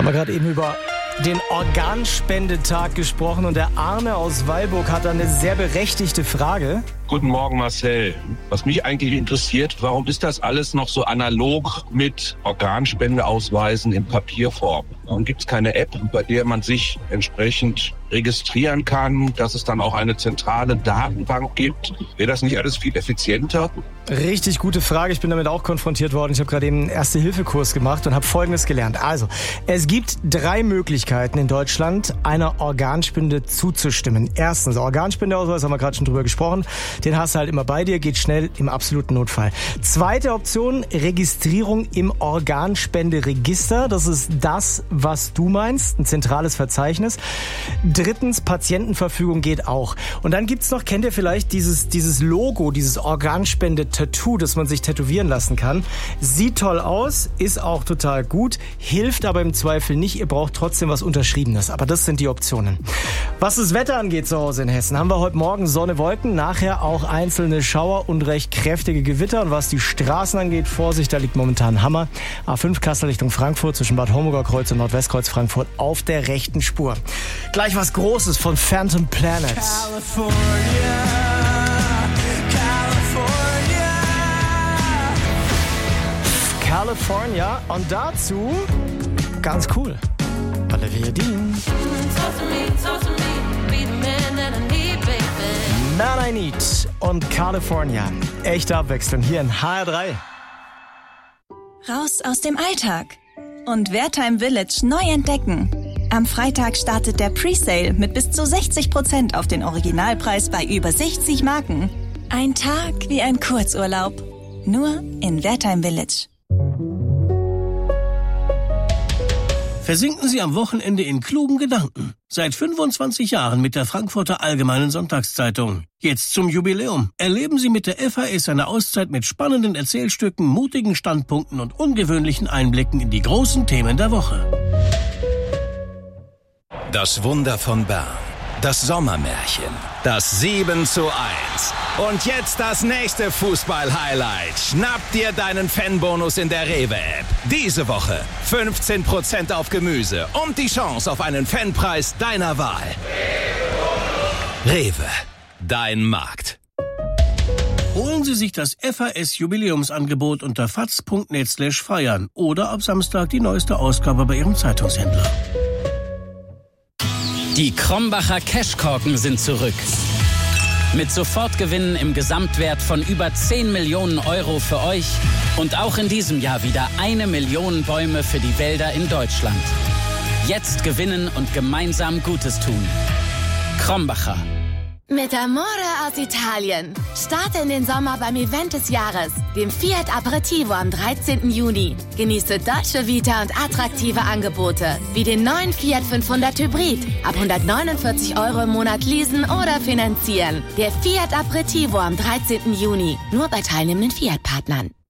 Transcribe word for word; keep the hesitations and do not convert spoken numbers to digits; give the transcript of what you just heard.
Haben wir gerade eben über den Organspendetag gesprochen und der Arne aus Weilburg hat eine sehr berechtigte Frage. Guten Morgen, Marcel. Was mich eigentlich interessiert, warum ist das alles noch so analog mit Organspendeausweisen in Papierform? Warum gibt es keine App, bei der man sich entsprechend registrieren kann, dass es dann auch eine zentrale Datenbank gibt? Wäre das nicht alles viel effizienter? Richtig gute Frage. Ich bin damit auch konfrontiert worden. Ich habe gerade eben einen Erste-Hilfe-Kurs gemacht und habe Folgendes gelernt. Also, es gibt drei Möglichkeiten in Deutschland, einer Organspende zuzustimmen. Erstens, Organspendeausweis, haben wir gerade schon drüber gesprochen. Den hast du halt immer bei dir, geht schnell im absoluten Notfall. Zweite Option, Registrierung im Organspenderegister. Das ist das, was du meinst, ein zentrales Verzeichnis. Drittens, Patientenverfügung geht auch. Und dann gibt's noch, kennt ihr vielleicht dieses, dieses Logo, dieses Organspende-Tattoo, das man sich tätowieren lassen kann. Sieht toll aus, ist auch total gut, hilft aber im Zweifel nicht. Ihr braucht trotzdem was Unterschriebenes. Aber das sind die Optionen. Was das Wetter angeht zu Hause in Hessen, haben wir heute Morgen Sonne, Wolken, nachher auch einzelne Schauer und recht kräftige Gewitter. Und was die Straßen angeht, Vorsicht, da liegt momentan ein Hammer. A fünf Kassel Richtung Frankfurt zwischen Bad Homburger Kreuz und Nordwestkreuz Frankfurt auf der rechten Spur. Gleich was Großes von Phantom Planet. California, California. California und dazu ganz cool. Olivia Dean. Man I Need und California. Echte Abwechslung hier in H R drei. Raus aus dem Alltag und Wertheim Village neu entdecken. Am Freitag startet der Presale mit bis zu sechzig Prozent auf den Originalpreis bei über sechzig Marken. Ein Tag wie ein Kurzurlaub. Nur in Wertheim Village. Versinken Sie am Wochenende in klugen Gedanken. Seit fünfundzwanzig Jahren mit der Frankfurter Allgemeinen Sonntagszeitung. Jetzt zum Jubiläum. Erleben Sie mit der F A S eine Auszeit mit spannenden Erzählstücken, mutigen Standpunkten und ungewöhnlichen Einblicken in die großen Themen der Woche. Das Wunder von Bern. Das Sommermärchen. Das sieben zu eins. Und jetzt das nächste Fußball-Highlight. Schnapp dir deinen Fanbonus in der Rewe-App. Diese Woche fünfzehn Prozent auf Gemüse und die Chance auf einen Fanpreis deiner Wahl. Rewe. Dein Markt. Holen Sie sich das F A S-Jubiläumsangebot unter faz punkt net slash feiern oder ab Samstag die neueste Ausgabe bei Ihrem Zeitungshändler. Die Krombacher Cashkorken sind zurück. Mit Sofortgewinnen im Gesamtwert von über zehn Millionen Euro für euch und auch in diesem Jahr wieder eine Million Bäume für die Wälder in Deutschland. Jetzt gewinnen und gemeinsam Gutes tun. Krombacher. Mit Amore aus Italien. Starte in den Sommer beim Event des Jahres, dem Fiat Aperitivo am dreizehnten Juni. Genieße Dolce Vita und attraktive Angebote, wie den neuen Fiat fünfhundert Hybrid. Ab hundertneunundvierzig Euro im Monat leasen oder finanzieren. Der Fiat Aperitivo am dreizehnten Juni. Nur bei teilnehmenden Fiat-Partnern.